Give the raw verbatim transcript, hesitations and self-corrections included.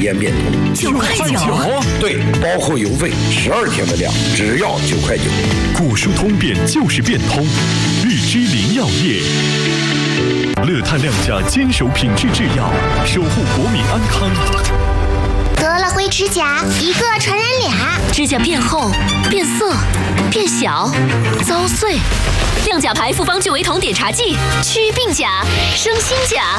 验变通。 九块九， 对，包括邮费，十二天的量只要九块九。 古书通便就是变通，日之林药业。乐泰亮价坚守品质制药，守护国民安康。 得了灰指甲，一个传染俩， 指甲变厚、变色、变小、遭碎。亮甲牌复方聚维酮碘茶剂，祛病甲，生新甲。